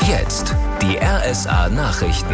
Jetzt die RSA Nachrichten.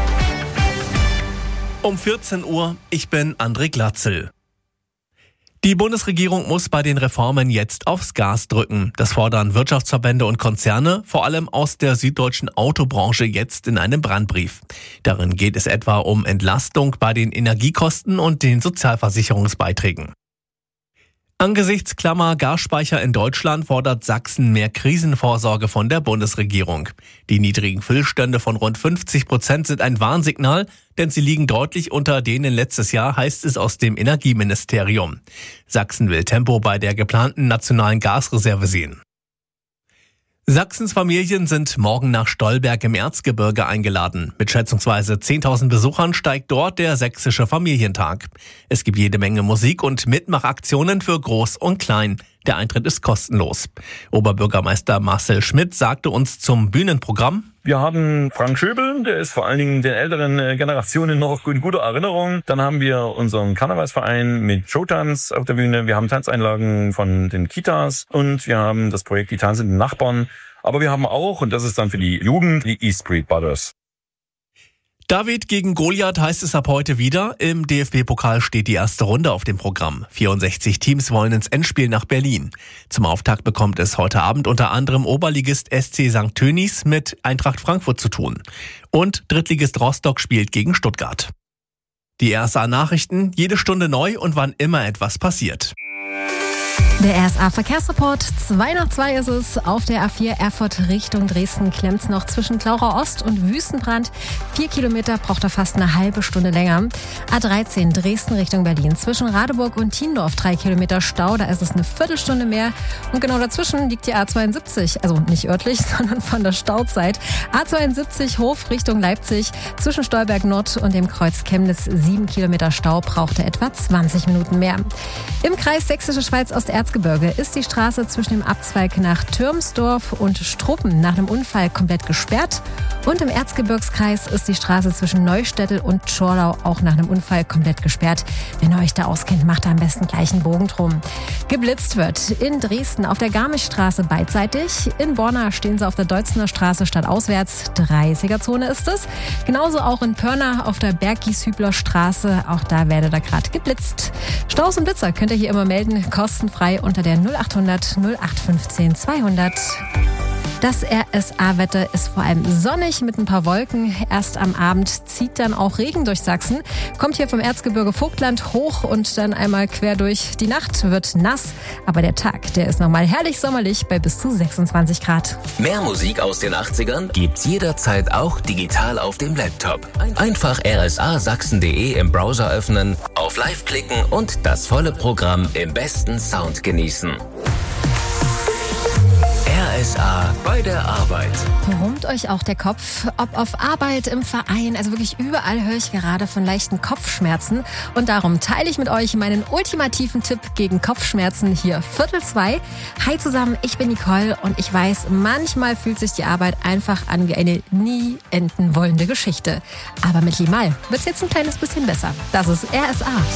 Um 14 Uhr, ich bin André Glatzel. Die Bundesregierung muss bei den Reformen jetzt aufs Gas drücken. Das fordern Wirtschaftsverbände und Konzerne, vor allem aus der süddeutschen Autobranche, jetzt in einem Brandbrief. Darin geht es etwa um Entlastung bei den Energiekosten und den Sozialversicherungsbeiträgen. Angesichts klammer Gasspeicher in Deutschland fordert Sachsen mehr Krisenvorsorge von der Bundesregierung. Die niedrigen Füllstände von rund 50% sind ein Warnsignal, denn sie liegen deutlich unter denen letztes Jahr, heißt es aus dem Energieministerium. Sachsen will Tempo bei der geplanten nationalen Gasreserve sehen. Sachsens Familien sind morgen nach Stolberg im Erzgebirge eingeladen. Mit schätzungsweise 10.000 Besuchern steigt dort der Sächsische Familientag. Es gibt jede Menge Musik und Mitmachaktionen für Groß und Klein. Der Eintritt ist kostenlos. Oberbürgermeister Marcel Schmidt sagte uns zum Bühnenprogramm: Wir haben Frank Schöbel, der ist vor allen Dingen den älteren Generationen noch in guter Erinnerung. Dann haben wir unseren Karnevalsverein mit Showtanz auf der Bühne. Wir haben Tanzeinlagen von den Kitas und wir haben das Projekt Die tanzenden Nachbarn. Aber wir haben auch, und das ist dann für die Jugend, die East Street Brothers. David gegen Goliath heißt es ab heute wieder. Im DFB-Pokal steht die erste Runde auf dem Programm. 64 Teams wollen ins Endspiel nach Berlin. Zum Auftakt bekommt es heute Abend unter anderem Oberligist SC St. Tönnies mit Eintracht Frankfurt zu tun. Und Drittligist Rostock spielt gegen Stuttgart. Die RSA Nachrichten, jede Stunde neu und wann immer etwas passiert. Der RSA Verkehrsreport, 2 nach 2 ist es. Auf der A4 Erfurt Richtung Dresden klemmt's noch zwischen Klauchau Ost und Wüstenbrand. 4 Kilometer braucht er fast eine halbe Stunde länger. A13 Dresden Richtung Berlin, zwischen Radeburg und Thiendorf 3 Kilometer Stau, da ist es eine Viertelstunde mehr. Und genau dazwischen liegt die A72, also nicht örtlich, sondern von der Stauzeit. A72 Hof Richtung Leipzig, zwischen Stolberg Nord und dem Kreuz Chemnitz 7 Kilometer Stau, braucht er etwa 20 Minuten mehr. Im Kreis Sächsische Schweiz Osterzgebirge ist die Straße zwischen dem Abzweig nach Türmsdorf und Struppen nach einem Unfall komplett gesperrt. Und im Erzgebirgskreis ist die Straße zwischen Neustädtel und Tschorlau auch nach einem Unfall komplett gesperrt. Wenn ihr euch da auskennt, macht da am besten gleich einen Bogen drum. Geblitzt wird in Dresden auf der Garmischstraße beidseitig. In Borna stehen sie auf der Deutzener Straße stadtauswärts. 30er-Zone ist es. Genauso auch in Pörna auf der Berggieshübler Straße. Auch da werdet ihr gerade geblitzt. Staus und Blitzer könnt ihr hier immer melden, kostenfrei unter der 0800 0815 200. Das RSA-Wetter ist vor allem sonnig mit ein paar Wolken. Erst am Abend zieht dann auch Regen durch Sachsen. Kommt hier vom Erzgebirge Vogtland hoch und dann einmal quer durch. Die Nacht wird nass, aber der Tag, der ist nochmal herrlich sommerlich bei bis zu 26 Grad. Mehr Musik aus den 80ern gibt's jederzeit auch digital auf dem Laptop. Einfach rsasachsen.de im Browser öffnen, auf Live klicken und das volle Programm im besten Sound genießen. RSA bei der Arbeit. Brummt euch auch der Kopf? Ob auf Arbeit, im Verein, also wirklich überall höre ich gerade von leichten Kopfschmerzen. Und darum teile ich mit euch meinen ultimativen Tipp gegen Kopfschmerzen hier 1:45. Hi zusammen, ich bin Nicole und ich weiß, manchmal fühlt sich die Arbeit einfach an wie eine nie enden wollende Geschichte. Aber mit Limal wird es jetzt ein kleines bisschen besser. Das ist RSA.